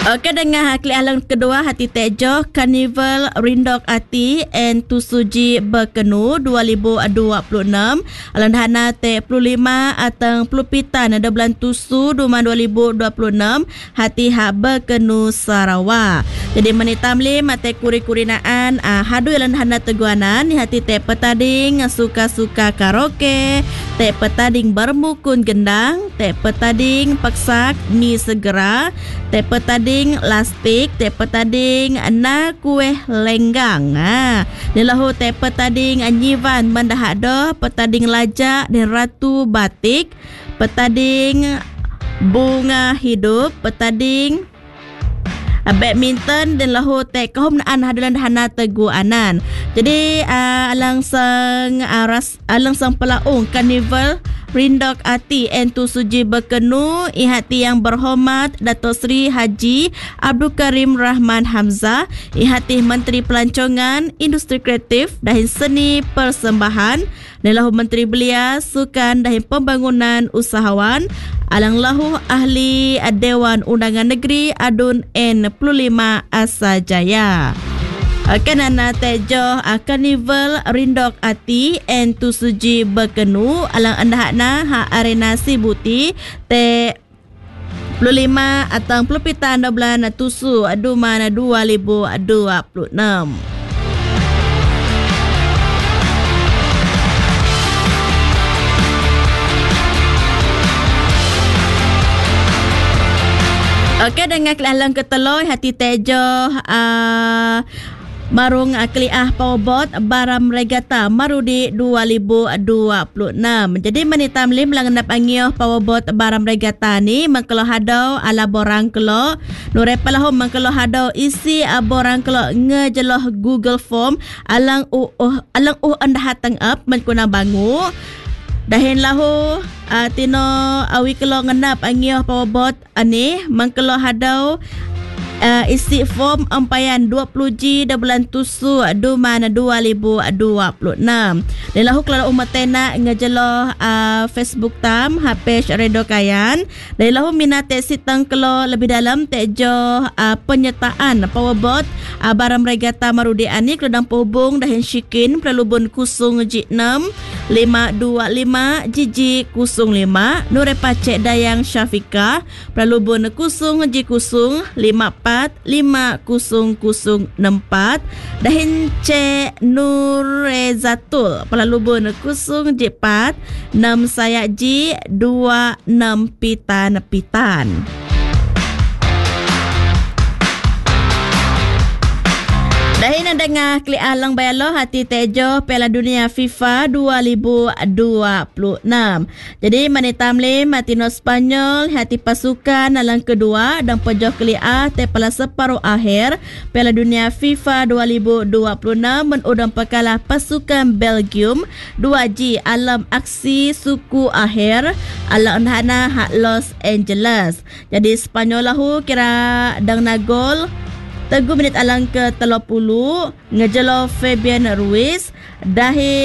Okey, dengan kelialan kedua hati tejo Carnival Rindok Ati and Tusuji Berkenu 2026 alang dahana te 25 atang pelupitan ada bulan tusu Duma 2026 hati hak Berkenu Sarawak. Jadi menitamli mate kuri-kurinaan hadu alang dahana teguanan ni hati te petading suka-suka karaoke, te petading bermukun gendang, te petading paksak mi segera, te petading lastik, te petading na kueh lenggang. Nilahu te petading nyivan mandahak doh, petading lajak dan ratu batik, petading bunga hidup, petading badminton dan lahu te kahumnaan hadalan dahana teguanan. Jadi alang sang pelaung Carnival Rindok Ati and Tusuji Berkenu ihati yang berhormat Datuk Seri Haji Abdul Karim Rahman Hamzah, ihati Menteri Pelancongan, Industri Kreatif dan Seni Persembahan, dan lahu Menteri Belia, Sukan dan Pembangunan Usahawan, alang lahu Ahli Dewan Undangan Negeri Adun N25 Asajaya. Kanana tejo Carnival Rindok Ati and Tusuji Berkenu alang andahakna ha arena Sibuti te 25 atang pelupitan 12 tusu Duma 2026. Okey, dengan kelalang keteloi hati tejo marung keliah powerbot Baram Regatta Marudi 2026. Jadi menitam lim langendap angioh powerbot Baram Regatta ni mengkelo hadau ala borang kelo nure palahu mengkelo hadau isi borang kelo ngejeloh Google Form alang andah hatang up mengkuna bangu dahin lahu tino awi kelo ngendap angioh powerbot ani mengkelo hadau isi form ampayan 20G dan bulan tusu Duma 2026. Dan lahu kelala umatena ngejeloh Facebook tam page Radio Kayan. Dan lahu minate sitang kelo lebih dalam tejo penyertaan powerbot Baram Regatta Marudi ani keledang pohubung dahin syikin perlubun kusung G6 525 Jiji kusung 5 Nure Pacek Dayang Syafika perlubun kusung G kusung 54 50064 dahin C Nurezatul perlubun kusung J4 6 Sayak G 26 Pitan. Dahin dengar klik alang bayalo hati tejo Piala Dunia FIFA 2026. Jadi manitamlim hati no Spanyol hati pasukan alang kedua dan pejoh klik te pala separuh akhir Piala Dunia FIFA 2026 menudang pekalah pasukan Belgium 2G alam aksi suku akhir ala unhana hak Los Angeles. Jadi Spanyol lahu kira dang nagol Teguh menit alang ke 30 ngejelo Fabian Ruiz dahi